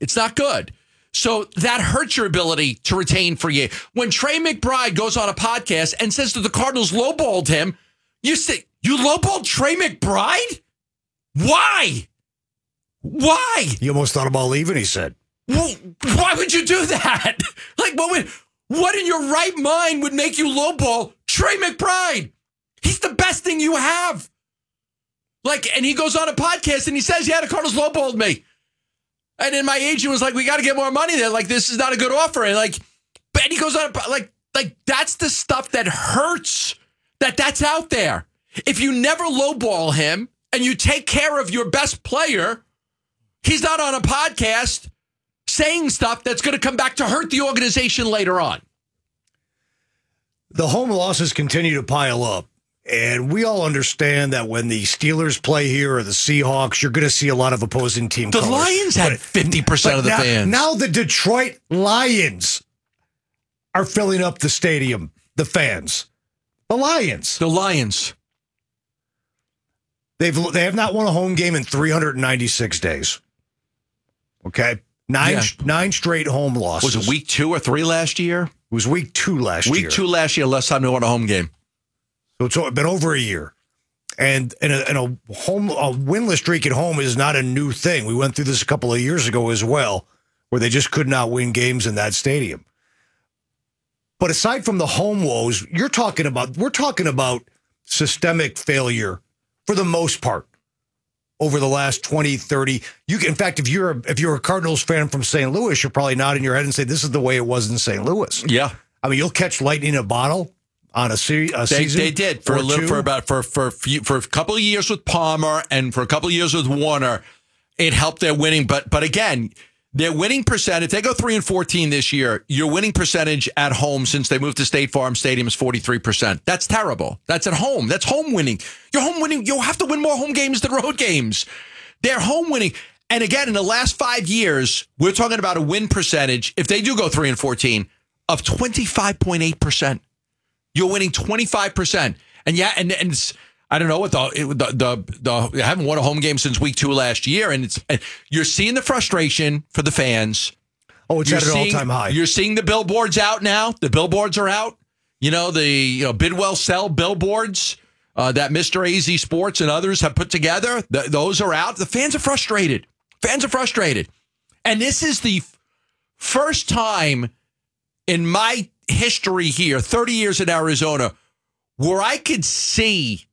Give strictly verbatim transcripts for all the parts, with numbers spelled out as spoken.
It's not good. So that hurts your ability to retain free agent. When Trey McBride goes on a podcast and says that the Cardinals lowballed him, you say, you lowballed Trey McBride? Why? Why? You almost thought about leaving, he said. Well, why would you do that? Like, what would, what in your right mind would make you lowball Trey McBride? He's the best thing you have. Like, and he goes on a podcast and he says, yeah, the Cardinals lowballed me. And then my agent was like, we got to get more money there. Like, this is not a good offer. And like, and he goes on, like, like that's the stuff that hurts, that that's out there. If you never lowball him and you take care of your best player, he's not on a podcast saying stuff that's going to come back to hurt the organization later on. The home losses continue to pile up. And we all understand that when the Steelers play here or the Seahawks, you're going to see a lot of opposing team The colors. Lions had but, fifty percent of the now, fans. Now the Detroit Lions are filling up the stadium, the fans. The Lions. The Lions. They've they have not won a home game in three hundred ninety-six days. Okay? Nine Yeah. nine straight home losses. Was it week two or three last year? It was week two last Week year. two last year, last time they won a home game. So it's been over a year. And, and, a, and a home a winless streak at home is not a new thing. We went through this a couple of years ago as well, where they just could not win games in that stadium. But aside from the home woes, you're talking about we're talking about systemic failure for the most part over the last twenty, thirty. You can, in fact, if you're a, if you're a Cardinals fan from Saint Louis, you're probably nodding your head and say this is the way it was in Saint Louis. Yeah. I mean, you'll catch lightning in a bottle. On a, se- a They, season, they did for a little, two. for about for for a few, for a couple of years with Palmer and for a couple of years with Warner. It helped their winning, but but again, their winning percentage. They go three and fourteen this year. Your winning percentage at home since they moved to State Farm Stadium is forty three percent. That's terrible. That's at home. That's home winning. Your home winning. You'll have to win more home games than road games. They're home winning. And again, in the last five years, we're talking about a win percentage. If they do go three and fourteen, of twenty five point eight percent. You're winning twenty-five percent. And yeah, and, and it's, I don't know what the, it, the, the, the, they haven't won a home game since week two last year. And it's, and you're seeing the frustration for the fans. Oh, it's you're at an seeing, all-time high. You're seeing the billboards out now. The billboards are out. You know, the you know, Bidwell Sell billboards uh, that Mister A Z Sports and others have put together. The, those are out. The fans are frustrated. Fans are frustrated. And this is the f- first time in my history here, thirty years in Arizona, where I could see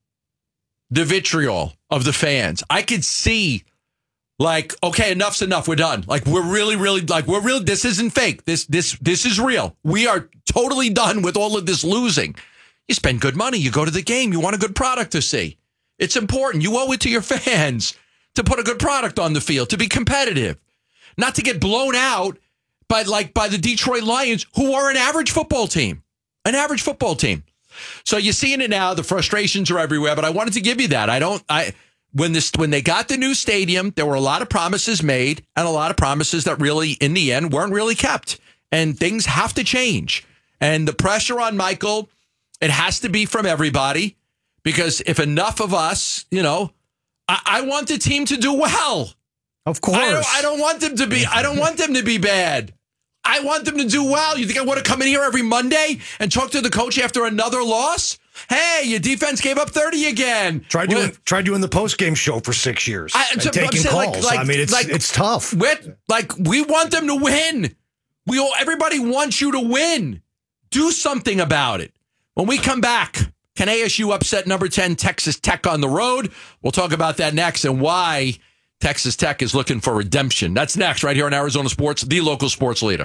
the vitriol of the fans. I could see, like, okay, enough's enough. We're done. Like, we're really, really, like, we're real. This isn't fake. This, this, this is real. We are totally done with all of this losing. You spend good money. You go to the game. You want a good product to see. It's important. You owe it to your fans to put a good product on the field, to be competitive, not to get blown out by like by the Detroit Lions, who are an average football team, an average football team. So you're seeing it now. The frustrations are everywhere. But I wanted to give you that. I don't. I when this when they got the new stadium, there were a lot of promises made and a lot of promises that really, in the end, weren't really kept. And things have to change. And the pressure on Michael, it has to be from everybody, because if enough of us, you know, I, I want the team to do well. Of course, I don't, I don't want them to be. I don't want them to be bad. I want them to do well. You think I want to come in here every Monday and talk to the coach after another loss? Hey, your defense gave up thirty again. Tried doing well, tried doing the post game show for six years. I, and so, taking saying, calls. Like, like, I mean, it's like, it's tough. We're, like we want them to win. We all, everybody wants you to win. Do something about it. When we come back, can A S U upset number ten Texas Tech on the road? We'll talk about that next and why Texas Tech is looking for redemption. That's next, right here on Arizona Sports, the local sports leader.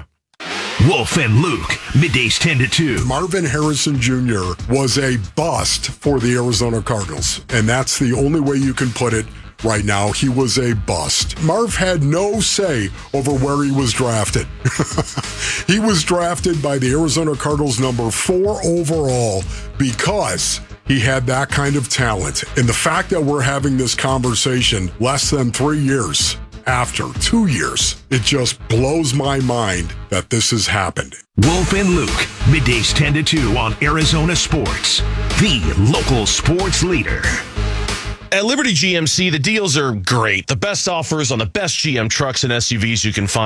Wolf and Luke, middays ten to two. Marvin Harrison Junior was a bust for the Arizona Cardinals, and that's the only way you can put it right now. He was a bust. Marv had no say over where he was drafted. He was drafted by the Arizona Cardinals number four overall because he had that kind of talent. And the fact that we're having this conversation less than three years after, two years, it just blows my mind that this has happened. Wolf and Luke, middays ten to two on Arizona Sports, the local sports leader. At Liberty G M C, the deals are great. The best offers on the best G M trucks and S U Vs you can find.